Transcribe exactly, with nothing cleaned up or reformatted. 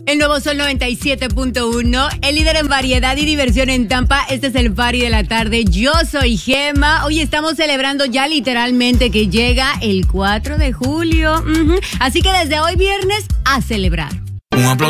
El nuevo Sol noventa y siete punto uno, el líder en variedad y diversión en Tampa. Este es el party de la tarde. Yo soy Gema. Hoy estamos celebrando ya literalmente que llega el cuatro de julio. Uh-huh. Así que desde hoy viernes a celebrar. Un aplauso.